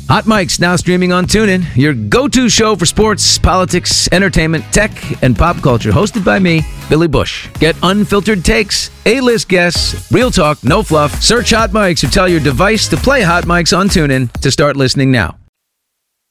Hot Mike's now streaming on TuneIn, your go-to show for sports, politics, entertainment, tech, and pop culture. Hosted by me, Billy Bush. Get unfiltered takes, A-list guests, real talk, no fluff. Search Hot Mike's or tell your device to play Hot Mike's on TuneIn to start listening now.